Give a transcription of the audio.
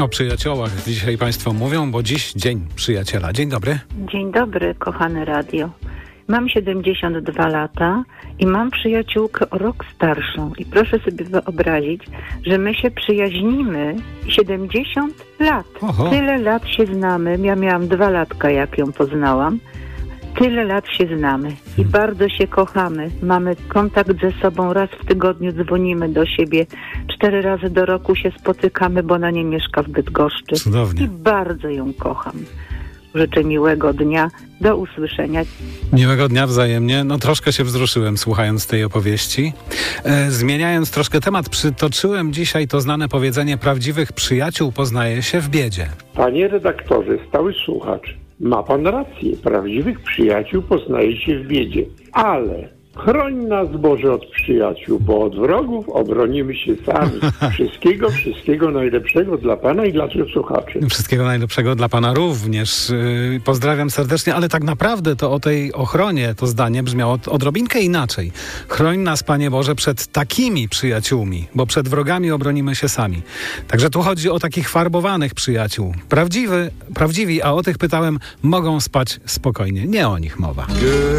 O przyjaciołach dzisiaj Państwo mówią, bo dziś Dzień Przyjaciela. Dzień dobry. Dzień dobry, kochane radio. Mam 72 lata i mam przyjaciółkę o rok starszą. I proszę sobie wyobrazić, że my się przyjaźnimy 70 lat. Oho. Tyle lat się znamy. Ja miałam 2 latka, jak ją poznałam. Tyle lat się znamy i bardzo się kochamy. Mamy kontakt ze sobą, raz w tygodniu dzwonimy do siebie, 4 razy do roku się spotykamy, bo ona nie mieszka w Bydgoszczy. Cudownie. I bardzo ją kocham. Życzę miłego dnia. Do usłyszenia. Miłego dnia wzajemnie. No troszkę się wzruszyłem słuchając tej opowieści. Zmieniając troszkę temat, przytoczyłem dzisiaj to znane powiedzenie: prawdziwych przyjaciół poznaje się w biedzie. Panie redaktorze, stały słuchacz, ma pan rację. Prawdziwych przyjaciół poznaje się w biedzie. Ale chroń nas, Boże, od przyjaciół, bo od wrogów obronimy się sami. Wszystkiego najlepszego dla pana i dla słuchaczy. Wszystkiego najlepszego dla Pana również. Pozdrawiam serdecznie, ale tak naprawdę to o tej ochronie to zdanie brzmiało odrobinkę inaczej. Chroń nas, Panie Boże, przed takimi przyjaciółmi, bo przed wrogami obronimy się sami. Także tu chodzi o takich farbowanych przyjaciół. Prawdziwi, a o tych pytałem, mogą spać spokojnie. Nie o nich mowa.